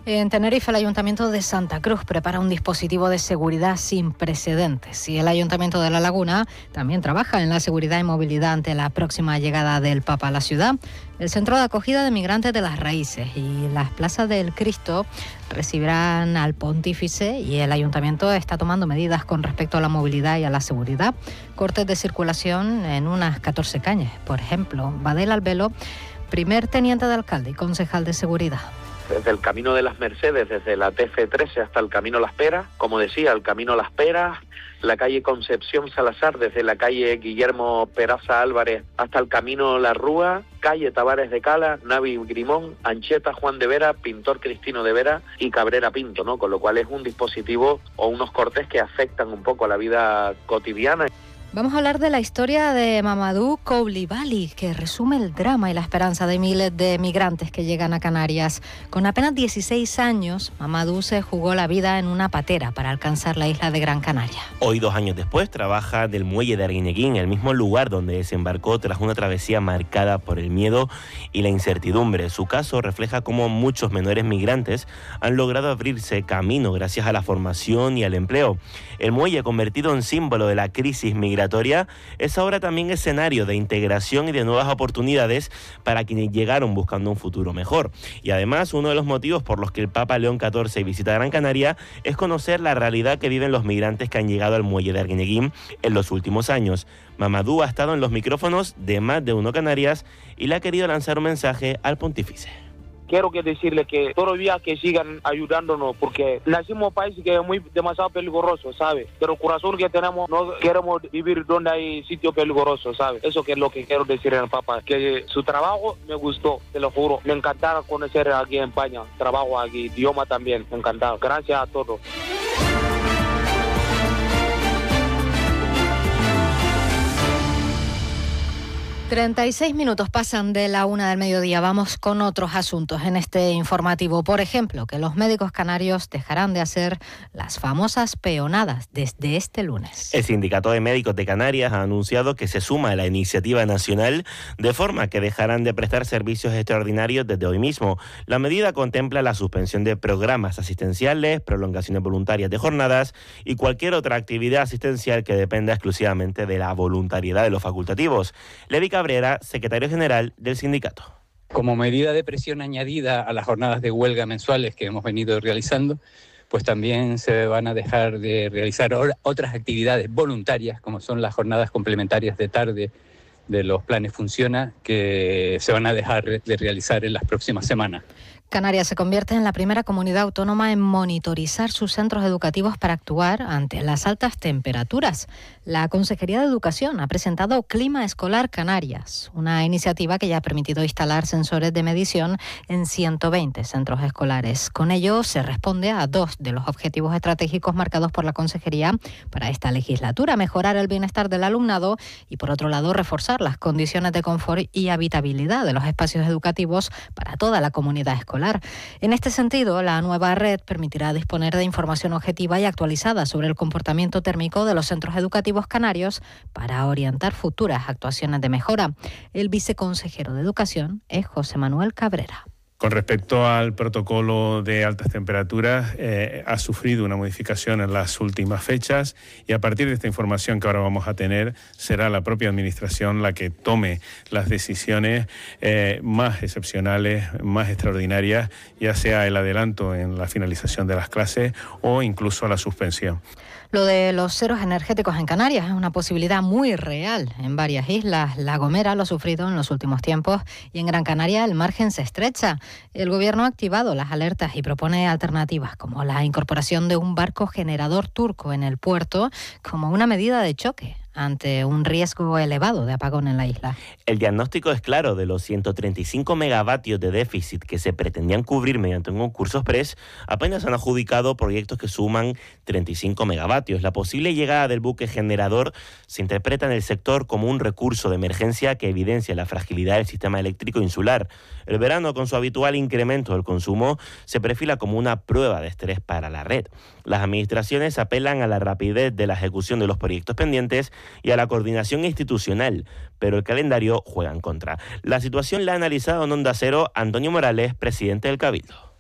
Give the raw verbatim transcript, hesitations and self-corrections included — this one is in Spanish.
En Tenerife, el Ayuntamiento de Santa Cruz prepara un dispositivo de seguridad sin precedentes y el Ayuntamiento de La Laguna también trabaja en la seguridad y movilidad ante la próxima llegada del Papa a la ciudad. El Centro de Acogida de Migrantes de las Raíces y las Plazas del Cristo recibirán al Pontífice y el Ayuntamiento está tomando medidas con respecto a la movilidad y a la seguridad. Cortes de circulación en unas catorce calles, por ejemplo. Badel Albelo, primer teniente de alcalde y concejal de seguridad. Desde el Camino de las Mercedes, desde la T F trece hasta el Camino Las Peras, como decía, el Camino Las Peras, la calle Concepción Salazar, desde la calle Guillermo Peraza Álvarez hasta el Camino La Rúa, calle Tavares de Cala, Navi Grimón, Ancheta Juan de Vera, Pintor Cristino de Vera y Cabrera Pinto, ¿no? Con lo cual es un dispositivo o unos cortes que afectan un poco a la vida cotidiana. Vamos a hablar de la historia de Mamadou Coulibaly, que resume el drama y la esperanza de miles de migrantes que llegan a Canarias. Con apenas dieciséis años, Mamadou se jugó la vida en una patera para alcanzar la isla de Gran Canaria. Hoy, dos años después, trabaja del muelle de Arguineguín, el mismo lugar donde desembarcó tras una travesía marcada por el miedo y la incertidumbre. Su caso refleja cómo muchos menores migrantes han logrado abrirse camino gracias a la formación y al empleo. El muelle, convertido en símbolo de la crisis migratoria, es ahora también escenario de integración y de nuevas oportunidades para quienes llegaron buscando un futuro mejor. Y además, uno de los motivos por los que el Papa León catorce visita Gran Canaria es conocer la realidad que viven los migrantes que han llegado al muelle de Arguineguín en los últimos años. Mamadou ha estado en los micrófonos de Más de Uno Canarias y le ha querido lanzar un mensaje al pontífice. Quiero que decirle que todavía que sigan ayudándonos, porque nacimos en un país que es muy demasiado peligroso, ¿sabe? Pero el corazón que tenemos, no queremos vivir donde hay sitio peligroso, ¿sabe? Eso que es lo que quiero decir al Papa, que su trabajo me gustó, te lo juro. Me encantaba conocer aquí en España, trabajo aquí, idioma también, me encantaba. Gracias a todos. treinta y seis minutos pasan de la una del mediodía. Vamos con otros asuntos en este informativo. Por ejemplo, que los médicos canarios dejarán de hacer las famosas peonadas desde este lunes. El Sindicato de Médicos de Canarias ha anunciado que se suma a la iniciativa nacional, de forma que dejarán de prestar servicios extraordinarios desde hoy mismo. La medida contempla la suspensión de programas asistenciales, prolongaciones voluntarias de jornadas y cualquier otra actividad asistencial que dependa exclusivamente de la voluntariedad de los facultativos. Levi Cabrera, secretario general del sindicato. Como medida de presión añadida a las jornadas de huelga mensuales que hemos venido realizando, pues también se van a dejar de realizar otras actividades voluntarias, como son las jornadas complementarias de tarde de los planes Funciona, que se van a dejar de realizar en las próximas semanas. Canarias se convierte en la primera comunidad autónoma en monitorizar sus centros educativos para actuar ante las altas temperaturas. La Consejería de Educación ha presentado Clima Escolar Canarias, una iniciativa que ya ha permitido instalar sensores de medición en ciento veinte centros escolares. Con ello se responde a dos de los objetivos estratégicos marcados por la Consejería para esta legislatura: mejorar el bienestar del alumnado y, por otro lado, reforzar las condiciones de confort y habitabilidad de los espacios educativos para toda la comunidad escolar. En este sentido, la nueva red permitirá disponer de información objetiva y actualizada sobre el comportamiento térmico de los centros educativos canarios para orientar futuras actuaciones de mejora. El viceconsejero de Educación es José Manuel Cabrera. Con respecto al protocolo de altas temperaturas, eh, ha sufrido una modificación en las últimas fechas y a partir de esta información que ahora vamos a tener, será la propia Administración la que tome las decisiones eh, más excepcionales, más extraordinarias, ya sea el adelanto en la finalización de las clases o incluso la suspensión. Lo de los ceros energéticos en Canarias es una posibilidad muy real en varias islas. La Gomera lo ha sufrido en los últimos tiempos y en Gran Canaria el margen se estrecha. El Gobierno ha activado las alertas y propone alternativas como la incorporación de un barco generador turco en el puerto como una medida de choque ante un riesgo elevado de apagón en la isla. El diagnóstico es claro: de los ciento treinta y cinco megavatios de déficit que se pretendían cubrir mediante un concurso express, apenas han adjudicado proyectos que suman treinta y cinco megavatios. La posible llegada del buque generador se interpreta en el sector como un recurso de emergencia que evidencia la fragilidad del sistema eléctrico insular. El verano, con su habitual incremento del consumo, se perfila como una prueba de estrés para la red. Las administraciones apelan a la rapidez de la ejecución de los proyectos pendientes y a la coordinación institucional, pero el calendario juega en contra. La situación la ha analizado en Onda Cero Antonio Morales, presidente del Cabildo.